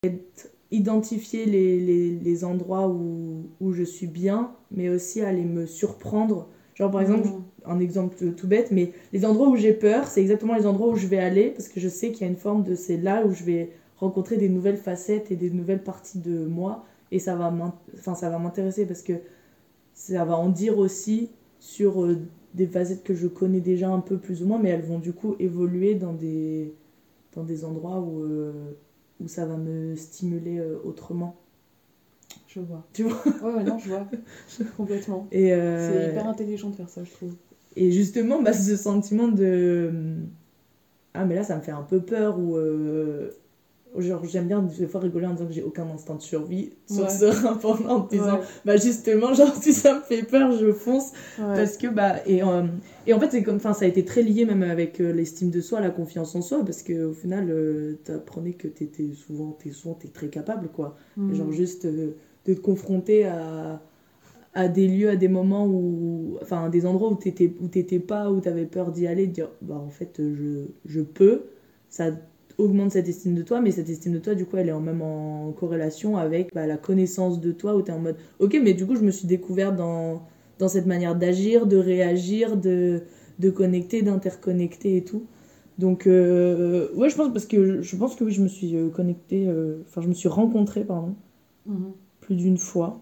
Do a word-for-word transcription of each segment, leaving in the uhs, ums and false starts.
identifier les, les, les endroits où, où je suis bien, mais aussi aller me surprendre. Genre par exemple, mmh. un exemple tout bête, mais les endroits où j'ai peur, c'est exactement les endroits où je vais aller, parce que je sais qu'il y a une forme de c'est là où je vais rencontrer des nouvelles facettes et des nouvelles parties de moi, et ça va, enfin, ça va m'intéresser, parce que ça va en dire aussi sur euh, des facettes que je connais déjà un peu plus ou moins, mais elles vont du coup évoluer dans des, dans des endroits où, euh, où ça va me stimuler euh, autrement. Je vois. Tu vois ? Ouais, ouais, non, je vois. Complètement. Et euh... C'est hyper intelligent de faire ça, je trouve. Et justement, bah, ce sentiment de... Ah, mais là, ça me fait un peu peur, ou... Euh... Genre, j'aime bien des fois rigoler en disant que j'ai aucun instinct de survie sur ouais. ce rapport en disant, ouais. bah justement, genre, si ça me fait peur, je fonce. Ouais. Parce que, bah... Et, euh... et en fait, c'est comme... enfin, ça a été très lié même avec euh, l'estime de soi, la confiance en soi, parce qu'au final, euh, t'apprenais que t'étais souvent... T'es souvent t'es très capable, quoi. Mm. Et genre, juste euh, de te confronter à... à des lieux, à des moments où... Enfin, des endroits où t'étais, où t'étais pas, où t'avais peur d'y aller, de dire, bah en fait, je, je peux. Ça augmente cette estime de toi, mais cette estime de toi, du coup, elle est en même en corrélation avec bah, la connaissance de toi, où t'es en mode, ok, mais du coup, je me suis découverte dans, dans cette manière d'agir, de réagir, de, de connecter, d'interconnecter et tout. Donc, euh, ouais, je pense, parce que je pense que oui, je me suis connectée, enfin, euh, je me suis rencontrée, pardon, mm-hmm. plus d'une fois.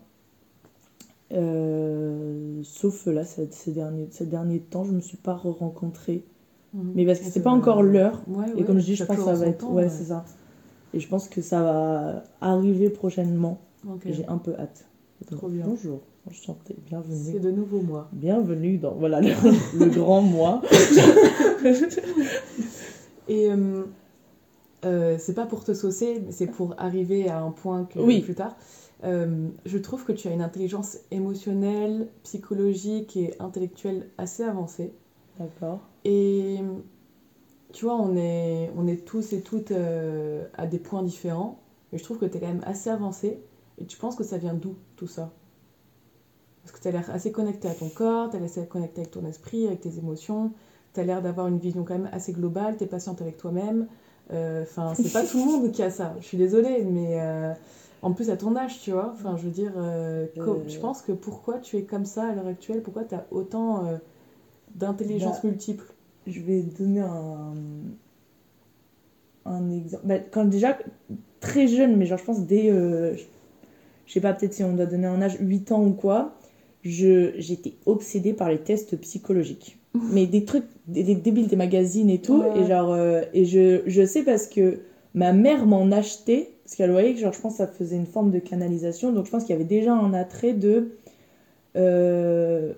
Euh, sauf là, ces, ces, derniers, ces derniers temps, je me suis pas re-rencontrée. Mmh. Mais parce que c'était pas encore l'heure. Ouais, et ouais, comme je dis, je pense que ça va être. Temps, ouais, ouais, c'est ça. Et je pense que ça va arriver prochainement. Okay. Et j'ai un peu hâte. Trop bien. Bonjour, enchantée, bienvenue. C'est de nouveau moi. Bienvenue dans voilà, le, le grand moi. Et euh, euh, c'est pas pour te saucer, mais c'est pour arriver à un point que oui. plus tard. Euh, je trouve que tu as une intelligence émotionnelle, psychologique et intellectuelle assez avancée. D'accord. Et tu vois, on est, on est tous et toutes euh, à des points différents, mais je trouve que tu es quand même assez avancée. Et tu penses que ça vient d'où, tout ça ? Parce que tu as l'air assez connectée à ton corps, tu as l'air assez connectée avec ton esprit, avec tes émotions, tu as l'air d'avoir une vision quand même assez globale, tu es patiente avec toi-même. Enfin, euh, c'est pas tout le monde qui a ça, je suis désolée, mais... Euh, en plus, à ton âge, tu vois, enfin, je veux dire, euh, euh... je pense que pourquoi tu es comme ça à l'heure actuelle, pourquoi tu as autant euh, d'intelligence bah, multiple ? Je vais donner un, un exemple. Bah, quand déjà, très jeune, mais genre, je pense dès, euh, je sais pas, peut-être si on doit donner un âge, huit ans ou quoi, je, j'étais obsédée par les tests psychologiques. Mais des trucs, des, des débiles, des magazines et tout, ouais. et genre, euh, et je, je sais parce que ma mère m'en achetait, parce qu'elle voyait que genre, je pense que ça faisait une forme de canalisation, donc je pense qu'il y avait déjà un attrait de... Euh,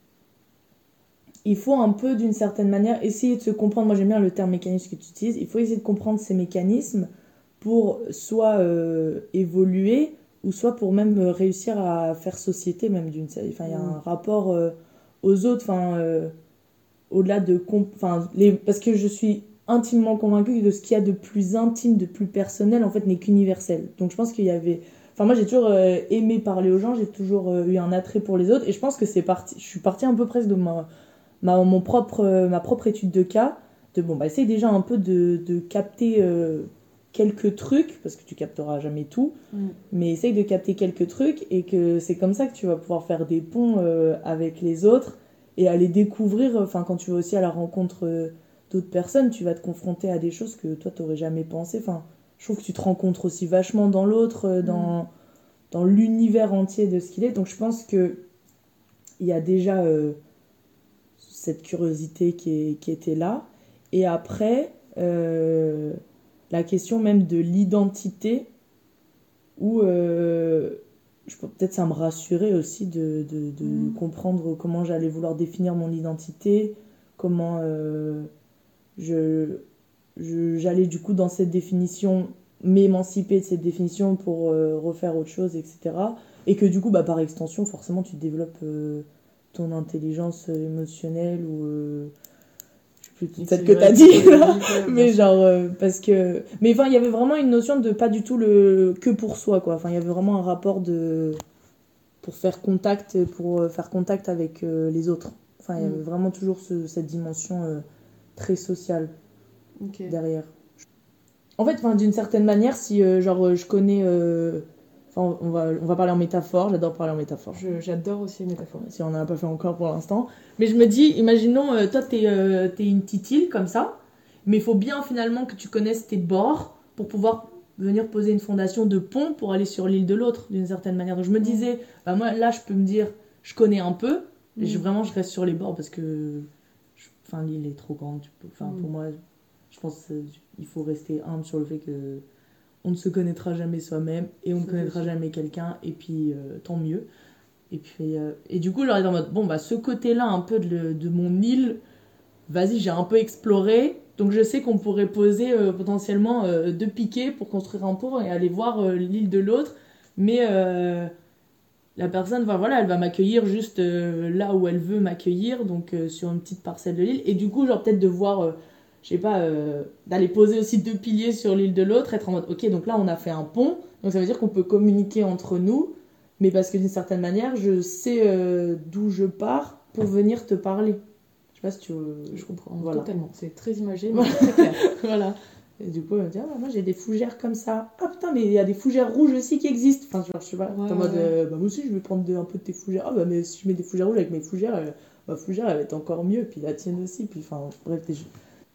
il faut un peu, d'une certaine manière, essayer de se comprendre. Moi, j'aime bien le terme mécanisme que tu utilises. Il faut essayer de comprendre ces mécanismes pour soit euh, évoluer, ou soit pour même réussir à faire société, même d'une... Enfin, il y a un rapport euh, aux autres, enfin, euh, au-delà de... Enfin, les... Parce que je suis intimement convaincue que ce qu'il y a de plus intime, de plus personnel, en fait, n'est qu'universel. Donc, je pense qu'il y avait... Enfin, moi, j'ai toujours euh, aimé parler aux gens, j'ai toujours euh, eu un attrait pour les autres, et je pense que c'est parti... Je suis partie un peu presque de ma, ma, mon propre, euh, ma propre étude de cas, de, bon, bah, essayer déjà un peu de, de capter... Euh, quelques trucs, parce que tu capteras jamais tout, mm. mais essaye de capter quelques trucs, et que c'est comme ça que tu vas pouvoir faire des ponts euh, avec les autres, et aller découvrir, enfin, quand tu vas aussi à la rencontre euh, d'autres personnes, tu vas te confronter à des choses que toi, t'aurais jamais pensé. Enfin, je trouve que tu te rencontres aussi vachement dans l'autre, euh, dans, mm. dans l'univers entier de ce qu'il est, donc je pense que il y a déjà euh, cette curiosité qui, est, qui était là, et après... Euh, la question même de l'identité, où euh, je, peut-être ça me rassurait aussi de, de, de mmh. comprendre comment j'allais vouloir définir mon identité, comment euh, je, je, j'allais du coup dans cette définition m'émanciper de cette définition pour euh, refaire autre chose, et cetera. Et que du coup, bah, par extension, forcément, tu développes euh, ton intelligence émotionnelle ou... Euh, peut-être que t'as dit là, mais genre euh, parce que mais enfin il y avait vraiment une notion de pas du tout le que pour soi quoi, enfin il y avait vraiment un rapport de pour faire contact pour faire contact avec euh, les autres, enfin il y avait vraiment toujours ce, cette dimension euh, très sociale okay. derrière. En fait, d'une certaine manière, si euh, genre euh, je connais... euh, Enfin, on va, on va parler en métaphore, j'adore parler en métaphore. Je, j'adore aussi les métaphores. Si on n'en a pas fait encore pour l'instant. Mais je me dis, imaginons, euh, toi, t'es, euh, t'es une petite île comme ça, mais il faut bien finalement que tu connaisses tes bords pour pouvoir venir poser une fondation de pont pour aller sur l'île de l'autre, d'une certaine manière. Donc je me disais, bah, moi, là, je peux me dire, je connais un peu, et je, vraiment, je reste sur les bords parce que je- enfin, l'île est trop grande. Tu peux, enfin, Mm. pour moi, je pense qu'il faut rester humble sur le fait que on ne se connaîtra jamais soi-même et on ne Ça, connaîtra c'est sûr. jamais quelqu'un, et puis euh, tant mieux. Et puis euh, et du coup, j'aurais en mode bon bah ce côté-là un peu de, le- de mon île, vas-y, j'ai un peu exploré. Donc je sais qu'on pourrait poser euh, potentiellement euh, deux piquets pour construire un pont et aller voir euh, l'île de l'autre, mais euh, la personne va voilà, elle va m'accueillir juste euh, là où elle veut m'accueillir, donc euh, sur une petite parcelle de l'île. Et du coup, genre peut-être de voir, euh, je sais pas, euh, d'aller poser aussi deux piliers sur l'île de l'autre, être en mode ok, donc là on a fait un pont, donc ça veut dire qu'on peut communiquer entre nous, mais parce que d'une certaine manière, je sais euh, d'où je pars pour venir te parler. Je sais pas si tu veux... Je comprends Voilà. totalement. C'est très imagé, mais c'est très clair. Voilà. Et du coup, elle me dit, ah, bah, moi j'ai des fougères comme ça. Ah putain, mais il y a des fougères rouges aussi qui existent. Enfin, genre, je sais pas, Ouais, t'es en mode, ouais. euh, bah moi aussi je vais prendre de- un peu de tes fougères. Ah bah, mais si je mets des fougères rouges avec mes fougères, euh, ma fougère elle va être encore mieux. Puis la tienne aussi. Puis enfin, bref, des jeux.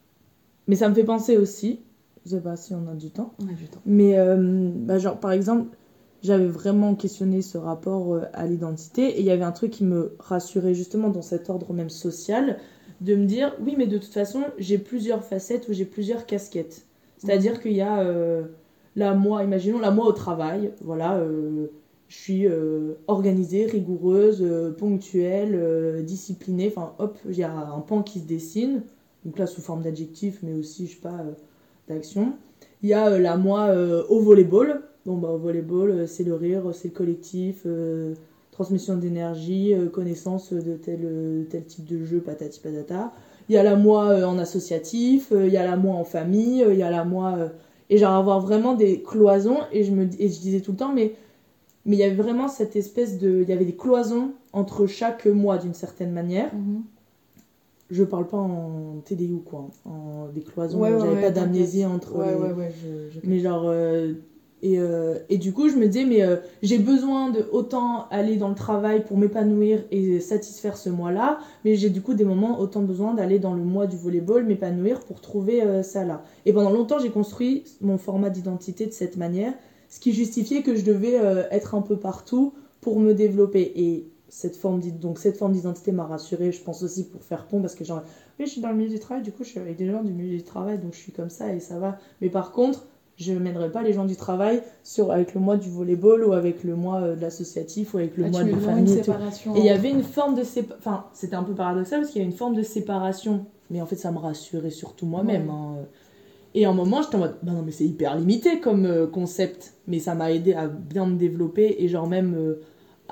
Mais ça me fait penser aussi, je sais pas si on a du temps, On a du temps. mais euh, bah, genre, par exemple, j'avais vraiment questionné ce rapport euh, à l'identité et il y avait un truc qui me rassurait justement dans cet ordre même social, de me dire, oui, mais de toute façon, j'ai plusieurs facettes ou j'ai plusieurs casquettes. C'est-à-dire Mhm. qu'il y a, euh, là, moi, imaginons, là, moi au travail, voilà, euh, je suis euh, organisée, rigoureuse, euh, ponctuelle, euh, disciplinée, enfin, hop, il y a un pan qui se dessine, donc là, sous forme d'adjectif, mais aussi, je sais pas, euh, d'action. Il y a euh, la moi euh, au volleyball. Bon, bah, au volleyball, euh, c'est le rire, c'est le collectif, euh, transmission d'énergie, euh, connaissance de tel, euh, tel type de jeu, patati patata. Il y a la moi euh, en associatif, euh, il y a la moi en famille, euh, il y a la moi. euh, Et genre avoir vraiment des cloisons. Et je, me, et je disais tout le temps, mais mais il y avait vraiment cette espèce de. Il y avait des cloisons entre chaque moi d'une certaine manière. Mhm. Je parle pas en T D I ou quoi, hein, en des cloisons, Ouais, ouais, j'avais ouais, pas d'amnésie t'inquiète. entre Ouais, les. ouais, ouais, je, je... Mais genre. euh, et, euh, et du coup, je me disais, mais euh, j'ai besoin de autant aller dans le travail pour m'épanouir et satisfaire ce mois-là, mais j'ai du coup des moments autant besoin d'aller dans le mois du volleyball, m'épanouir pour trouver euh, ça là. Et pendant longtemps, j'ai construit mon format d'identité de cette manière, ce qui justifiait que je devais euh, être un peu partout pour me développer. Et cette forme, d'id- donc cette forme d'identité m'a rassurée, je pense aussi pour faire pont, parce que genre, oui, je suis dans le milieu du travail, du coup, je suis avec des gens du milieu du travail, donc je suis comme ça et ça va. Mais par contre, je mènerai pas les gens du travail sur, avec le mois du volleyball ou avec le mois euh, de l'associatif ou avec le Ah, mois tu de mets la vraiment une famille et tout. séparation. Et il y avait une forme de séparation, enfin c'était un peu paradoxal parce qu'il y a une forme de séparation, mais en fait ça me rassurait surtout moi-même. Ouais. Hein. Et à un moment j'étais en mode, bah non mais c'est hyper limité comme euh, concept, mais ça m'a aidé à bien me développer et genre même euh,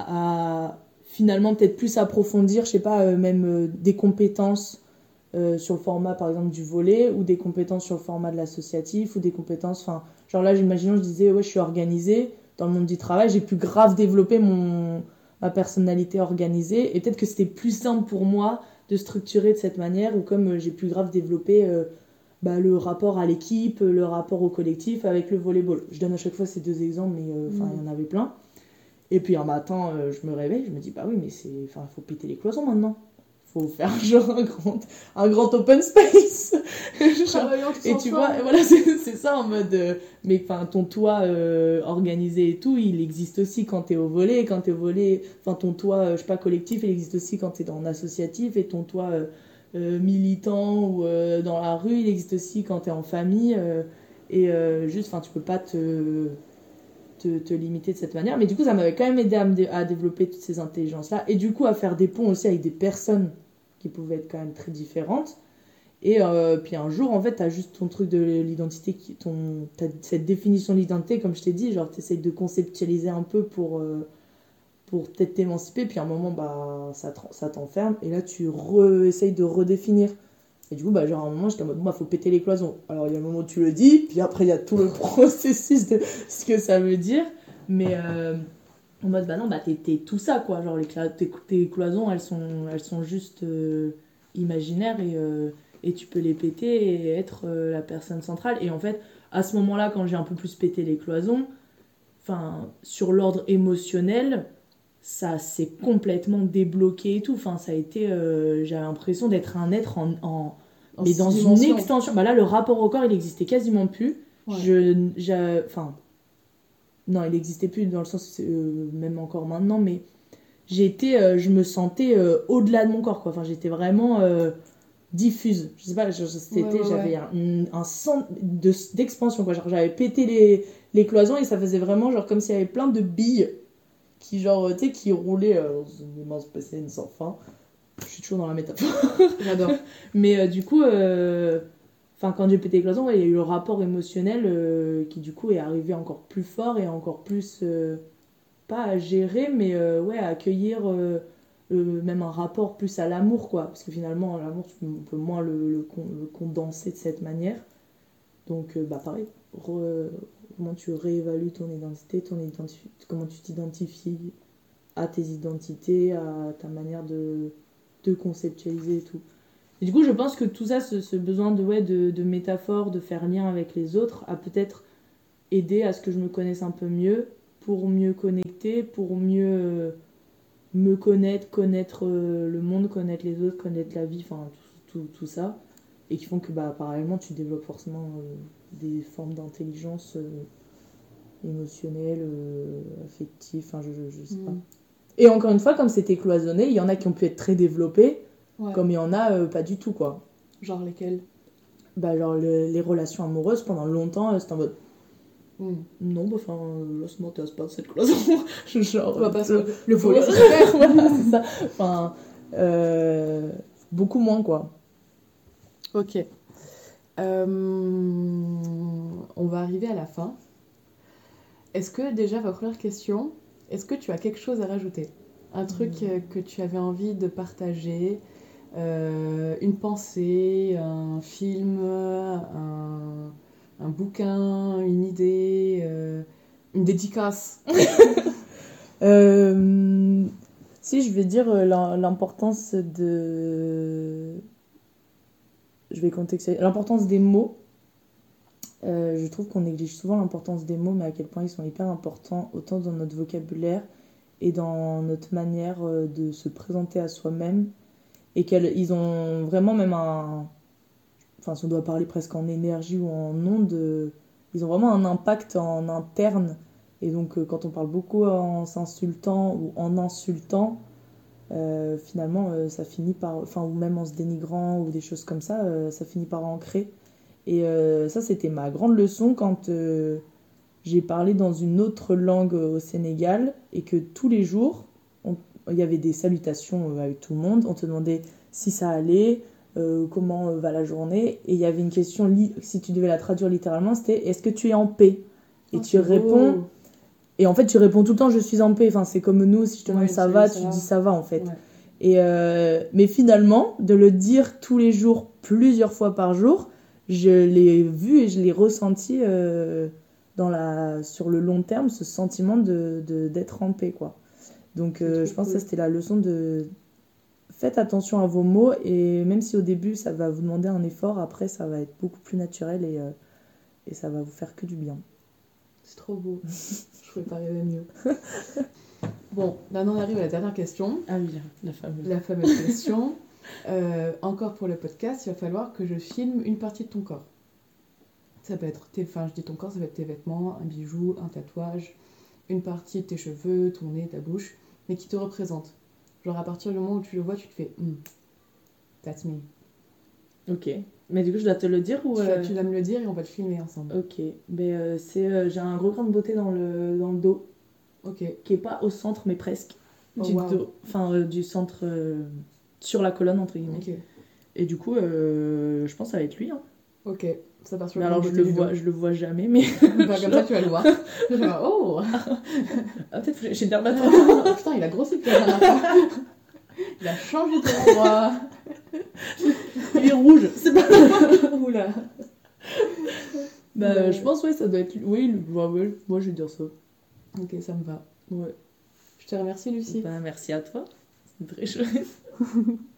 à finalement peut-être plus approfondir, je sais pas, euh, même euh, des compétences euh, sur le format par exemple du volet ou des compétences sur le format de l'associatif ou des compétences, enfin genre là j'imaginons je disais ouais je suis organisée dans le monde du travail, j'ai pu grave développer mon ma personnalité organisée et peut-être que c'était plus simple pour moi de structurer de cette manière ou comme euh, j'ai pu grave développer euh, bah, le rapport à l'équipe, le rapport au collectif avec le volleyball. Je donne à chaque fois ces deux exemples mais enfin euh, il Mm. y en avait plein. Et puis un matin euh, je me réveille, je me dis bah oui mais c'est enfin faut péter les cloisons maintenant. Faut faire genre un grand, un grand open space. Genre, Travaillant tous et tu ensemble. vois, et voilà, c'est c'est ça en mode. euh, mais enfin, ton toit euh, organisé et tout, il existe aussi quand t'es au volet. Quand t'es au volet, enfin, ton toit, euh, je sais pas, collectif, il existe aussi quand t'es dans l'associatif. Et ton toit euh, euh, militant ou euh, dans la rue, il existe aussi quand t'es en famille. euh, et euh, juste, enfin, tu peux pas te te, te limiter de cette manière. Mais du coup, ça m'avait quand même aidé à, me dé- à développer toutes ces intelligences-là. Et du coup, à faire des ponts aussi avec des personnes qui pouvaient être quand même très différentes. Et euh, puis un jour, en fait, t'as juste ton truc de l'identité, qui, ton, t'as cette définition de l'identité, comme je t'ai dit, genre t'essayes de conceptualiser un peu pour, euh, pour peut-être t'émanciper, puis à un moment, bah, ça, te- ça t'enferme, et là, tu re, essayes de redéfinir. Et du coup, bah, genre, à un moment, j'étais en mode, bah, faut péter les cloisons. Alors, il y a un moment où tu le dis, puis après, il y a tout le processus de ce que ça veut dire. Mais euh, en mode, bah non, bah, t'es, t'es tout ça, quoi. Genre, les cla- tes, tes cloisons, elles sont, elles sont juste euh, imaginaires et, euh, et tu peux les péter et être euh, la personne centrale. Et en fait, à ce moment-là, quand j'ai un peu plus pété les cloisons, enfin, sur l'ordre émotionnel, ça s'est complètement débloqué et tout. Enfin, ça a été... Euh, j'avais l'impression d'être un être en... en En mais six dans une dimensions. extension. Bah là, le rapport au corps, il existait quasiment plus. Ouais. Je... j'ai- Enfin... Non, il n'existait plus dans le sens... euh, même encore maintenant, mais... J'étais... euh, je me sentais euh, au-delà de mon corps, quoi. Enfin, j'étais vraiment... euh, diffuse. Je sais pas, je- je- c'était, Ouais, ouais, j'avais ouais. un, un sens de, d'expansion, quoi. Genre, j'avais pété les, les cloisons et ça faisait vraiment genre comme s'il y avait plein de billes qui, genre, tu sais, qui roulaient euh, dans une immense piscine sans fin. Je suis toujours dans la métaphore. J'adore. Mais euh, du coup, euh, enfin, quand j'ai pété les cloisons, ouais, il y a eu le rapport émotionnel euh, qui, du coup, est arrivé encore plus fort et encore plus, euh, pas à gérer, mais euh, ouais, à accueillir. euh, euh, même un rapport plus à l'amour, quoi. Parce que finalement, l'amour, on peut moins le, le, con- le condenser de cette manière. Donc, euh, bah pareil, re- comment tu réévalues ton identité, ton identifi- comment tu t'identifies à tes identités, à ta manière de te conceptualiser et tout. Et du coup, je pense que tout ça, ce, ce besoin de, ouais, de, de métaphore, de faire lien avec les autres, a peut-être aidé à ce que je me connaisse un peu mieux, pour mieux connecter, pour mieux... euh, me connaître, connaître euh, le monde, connaître les autres, connaître la vie, enfin tout, tout, tout ça. Et qui font que bah, parallèlement tu développes forcément euh, des formes d'intelligence euh, émotionnelle, euh, affective, enfin je, je, je sais pas. Mm. Et encore une fois, comme c'était cloisonné, il y en a qui ont pu être très développés, Ouais. comme il y en a euh, pas du tout quoi. Genre lesquels? Bah genre le- les relations amoureuses pendant longtemps euh, c'était en mode Mm. non bah enfin euh, là ça m'intéresse pas de cette cloison. Genre On va pas se le, moquer. le volet. Ouais, c'est clair. Voilà, c'est ça. Enfin euh, beaucoup moins quoi. Ok. Euh, on va arriver à la fin. Est-ce que déjà, ma première question, est-ce que tu as quelque chose à rajouter? Un truc Mm. euh, que tu avais envie de partager, euh, une pensée, un film, un, un bouquin, une idée, euh, une dédicace? Euh, si je vais dire euh, l'im- l'importance de... Je vais contextualiser. L'importance des mots. Euh, je trouve qu'on néglige souvent l'importance des mots, mais à quel point ils sont hyper importants, autant dans notre vocabulaire et dans notre manière euh, de se présenter à soi-même. Et qu'ils ont vraiment même un... Enfin, si on doit parler presque en énergie ou en ondes, euh, ils ont vraiment un impact en interne. Et donc, euh, quand on parle beaucoup en s'insultant ou en insultant, euh, finalement, euh, ça finit par... Enfin, ou même en se dénigrant ou des choses comme ça, euh, ça finit par ancrer. Et euh, ça, c'était ma grande leçon quand euh, j'ai parlé dans une autre langue euh, au Sénégal et que tous les jours, on- il y avait des salutations euh, avec tout le monde. On te demandait si ça allait, euh, comment euh, va la journée. Et il y avait une question, li- si tu devais la traduire littéralement, c'était est-ce que tu es en paix? Et Oh, tu c'est réponds, beau. et en fait, tu réponds tout le temps je suis en paix. Enfin, c'est comme nous, si je te demande Ouais, ça salut, va, ça tu va. dis ça va en fait. Ouais. Et euh, mais finalement, de le dire tous les jours, plusieurs fois par jour, je l'ai vu et je l'ai ressenti euh, dans la, sur le long terme, ce sentiment de, de- d'être en paix, quoi. Donc C'est euh, trop je pense que cool. ça, c'était la leçon de... Faites attention à vos mots et même si au début, ça va vous demander un effort, après, ça va être beaucoup plus naturel et, euh, et ça va vous faire que du bien. C'est trop beau. Je pouvais pas rêver mieux. Bon, maintenant on arrive à la dernière question. Ah oui, la fameuse. La fameuse question. Euh, encore pour le podcast, il va falloir que je filme une partie de ton corps. Ça peut être tes, enfin je dis ton corps, ça peut être tes vêtements, un bijou, un tatouage, une partie de tes cheveux, ton nez, ta bouche, mais qui te représente. Genre à partir du moment où tu le vois, tu te fais hmm, that's me. Ok. Mais du coup, je dois te le dire ou... Tu, vas, euh, tu vas me le dire et on va le filmer ensemble. Ok. Ben, euh, c'est, euh, j'ai un gros grain de beauté dans le, dans le dos. Ok. Qui est pas au centre mais presque Oh, du wow. dos, enfin euh, du centre euh, sur la colonne entre guillemets. Ok. Et du coup, euh, je pense que ça va être lui. Hein. Ok. Ça part sur Mais le alors je beauté le du vois, dos. je le vois jamais, mais Bah, comme ça tu vas le voir. Je vais voir, oh ah, peut-être que j'ai une dermatologue. putain, il a grossi depuis la dernière fois. Il a changé d'endroit. Il est rouge. C'est pas. Oula. Bah, Ouais. je pense ouais, ça doit être lui. Oui, le- ouais, ouais, moi je vais dire ça. Ok, ça me va. Ouais. Je te remercie, Lucie. Bah, merci à toi. C'est très chouette.